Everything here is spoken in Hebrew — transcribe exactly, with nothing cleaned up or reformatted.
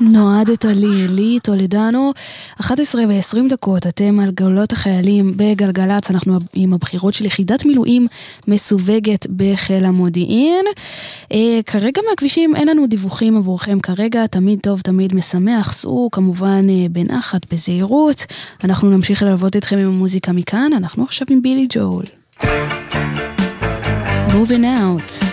נועדת לי, לי טולדנו, אחת עשרה ועשרים דקות, אתם על גלות החיילים בגלגלץ, אנחנו עם הבחירות של יחידת מילואים מסווגת בחיל המודיעין. אה, כרגע מהכבישים אין לנו דיווחים עבורכם כרגע, תמיד טוב, תמיד משמח, סעו כמובן אה, בנחת, בזהירות, אנחנו נמשיך ללוות אתכם עם המוזיקה מכאן, אנחנו עכשיו עם בילי ג'ול. Moving out.